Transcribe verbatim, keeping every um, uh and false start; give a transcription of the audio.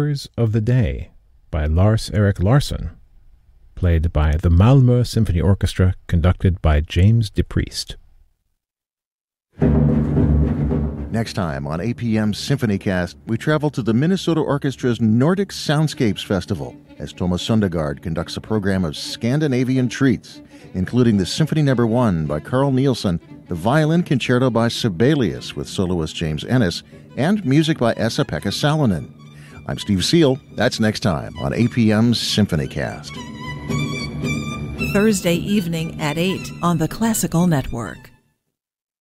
Hours of the Day by Lars Erik Larsson, played by the Malmö Symphony Orchestra, conducted by James DePriest. Next time on A P M Symphonycast, we travel to the Minnesota Orchestra's Nordic Soundscapes Festival as Thomas Sundergaard conducts a program of Scandinavian treats, including the Symphony Number One by Carl Nielsen, the Violin Concerto by Sibelius with soloist James Ennis, and music by Esa-Pekka Salonen. I'm Steve Seal. That's next time on A P M Symphonycast. Thursday evening at eight on the Classical Network.